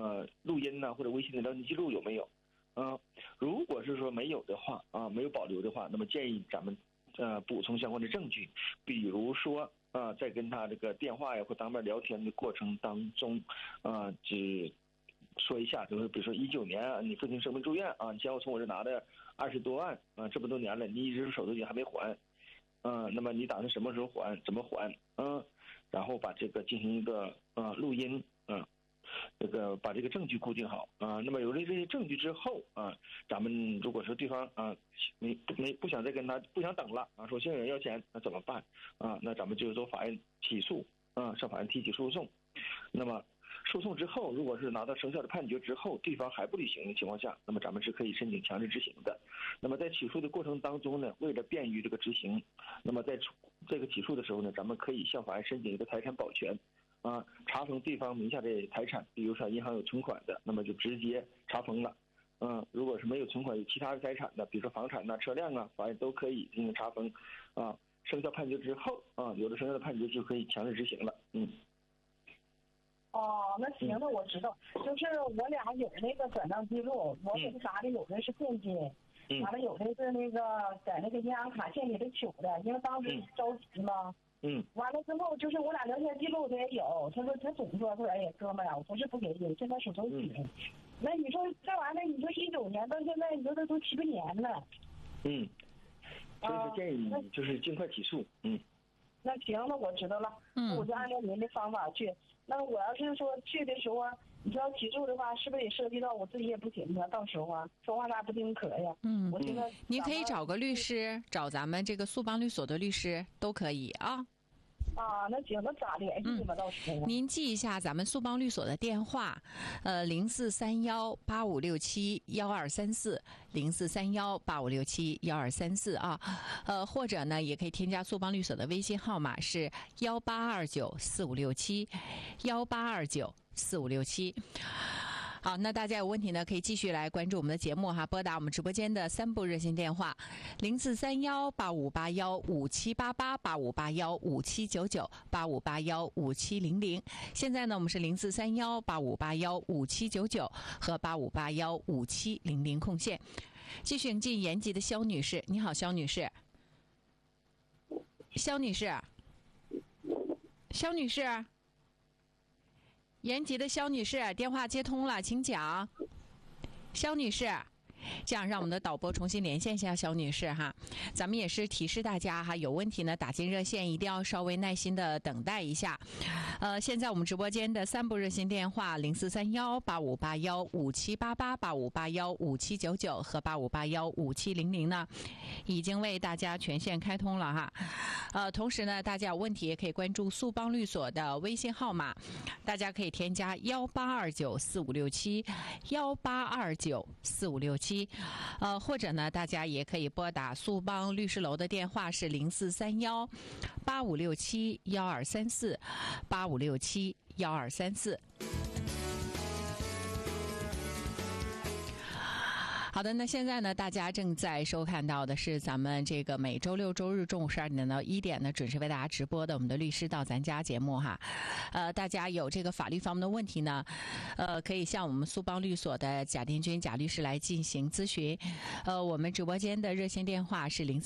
录音呢，或者微信的聊天记录有没有？如果是说没有的话没有保留的话，那么建议咱们补充相关的证据，比如说在跟他这个电话呀或当面聊天的过程当中只说一下，就是比如说19年你父亲生病住院你先我从我这拿的20多万这么多年了，你一直手头紧还没还那么你打算什么时候还，怎么还然后把这个进行一个录音这个把这个证据固定好那么有了这些证据之后咱们如果说对方不想再跟他不想等了说现在人要钱，那怎么办那咱们就走法院起诉上法院提起诉讼。那么诉讼之后，如果是拿到生效的判决之后，对方还不履行的情况下，那么咱们是可以申请强制执行的。那么在起诉的过程当中呢，为了便于这个执行，那么在这个起诉的时候呢，咱们可以向法院申请一个财产保全查封对方名下的财产，比如说银行有存款的，那么就直接查封了如果是没有存款有其他的财产的，比如说房产车辆法院都可以进行查封生效判决之后有了生效的判决就可以强制执行了那行，那我知道，就是我俩有那个转账记录，我给他啥的，有的是现金，完了有的是那个在那个银行卡现给他取的，因为当时着急嘛。完了之后就是我俩聊天记录他也有，他说他总说哎呀哥们儿我不是不给你，现在手头紧。那你说这玩意儿，你说19年到现在，你说这都7、8年了。 所以说建议你就是尽快起诉。 那行，那我知道了，我就按照您的方法去。那我要是说去的时候你说要起诉的话，是不是也涉及到我自己也不行呢？到时候说话啥不丁壳呀。我现在您可以找个律师，找咱们这个速邦律所的律师都可以那行，那咋联系你们到时候您记一下咱们速邦律所的电话043185671234043185671234或者呢也可以添加速邦律所的微信号码是1829456718294567。好，那大家有问题呢，可以继续来关注我们的节目拨打我们直播间的3部热线电话：043185815788、85815799、85815700。现在呢，我们是043185815799和85815700空线。继续迎进延吉的肖女士，你好，肖女士。肖女士，肖女士。延吉的肖女士，电话接通了，请讲。肖女士，这样让我们的导播重新连线一下肖女士咱们也是提示大家有问题呢打进热线一定要稍微耐心的等待一下。现在我们直播间的3部热线电话：043185815788、85815799和85815700呢，已经为大家全线开通了同时呢，大家有问题也可以关注速邦律所的微信号码，大家可以添加1829456718294567或者呢，大家也可以拨打速邦律师楼的电话是04318567123485671234。好的，那现在呢，大家正在收看到的是咱们这个每周6、周日中午12点到1点呢，准时为大家直播的我们的律师到咱家节目大家有这个法律方面的问题呢，可以向我们速邦律所的贾殿军贾律师来进行咨询。我们直播间的热线电话是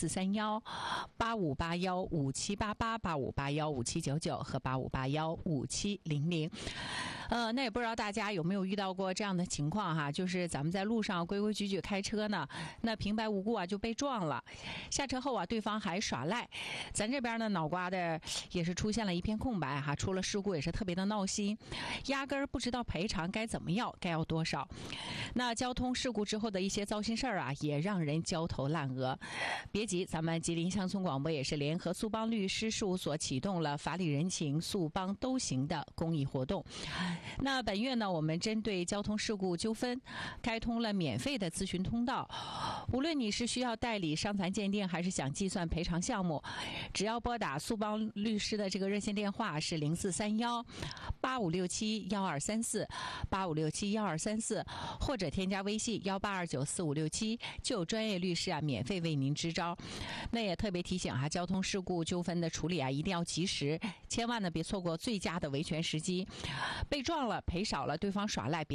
043185815788、85815799和85815700。那也不知道大家有没有遇到过这样的情况就是咱们在路上规规矩矩开车呢，那平白无故就被撞了，下车后对方还耍赖，咱这边呢脑瓜的也是出现了一片空白出了事故也是特别的闹心，压根儿不知道赔偿该怎么要，该要多少。那交通事故之后的一些糟心事儿也让人焦头烂额。别急，咱们吉林乡村广播也是联合速邦律师事务所启动了法理人情速邦都行的公益活动。那本月呢，我们针对交通事故纠纷开通了免费的咨询通道，无论你是需要代理伤残鉴定还是想计算赔偿项目，只要拨打速邦律师的这个热线电话是043185671234，85671234，或者添加微信18294567，就有专业律师免费为您支招。那也特别提醒交通事故纠纷的处理一定要及时，千万呢别错过最佳的维权时机。被撞了赔少了，对方耍赖别